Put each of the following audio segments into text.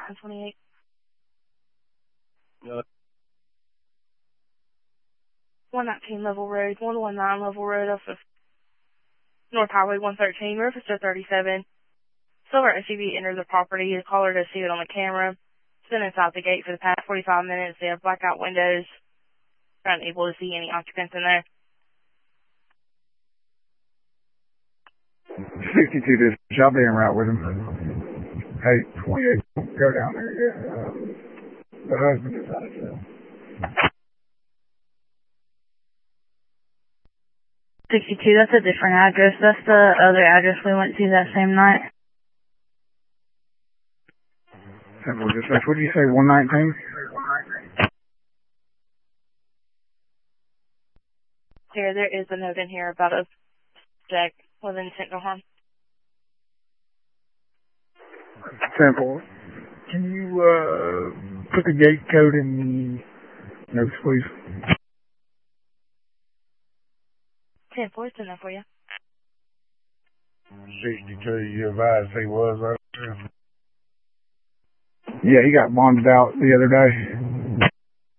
928. 119 Level Road, 119 Level Road off of North Highway 113, Rochester 37. Silver SUV entered the property. The caller does see it on the camera. It's been inside the gate for the past 45 minutes. They have blackout windows. They're unable to see any occupants in there. 62, this shall be en route with him. Hey, 28, go down there. Yeah. The husband is out of jail. 62, that's a different address. That's the other address we went to that same night. Simple dispatch. What did you say, 119? Here, there is a note in here about a subject with intent to harm. Simple. Can you put the gate code in the notes, please? 10-4, it's in there for you. 62, you advised he was out there. Yeah, he got bonded out the other day.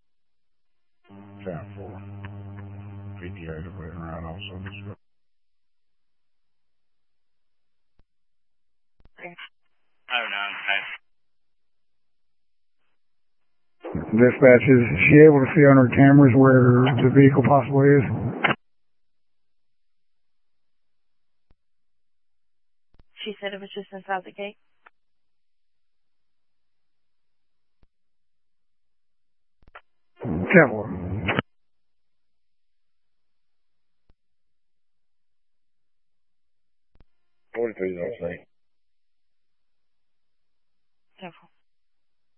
10-4. 58 waiting around also. Oh, no, okay. Dispatch, is she able to see on her cameras where the vehicle possibly is? She said it was just inside the gate. Temple. 43, I'll say. 10-4.